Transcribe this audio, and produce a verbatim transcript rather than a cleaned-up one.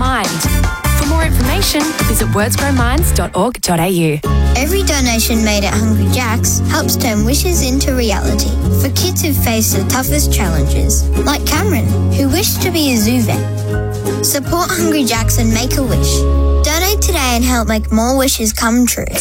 mind. For more information, visit words grow minds dot org dot a u. Every donation made at Hungry Jack's helps turn wishes into reality for kids who face the toughest challenges, like Cameron, who wished to be a zoo vet. Support Hungry Jack's and make a wish. Donate today and help make more wishes come true.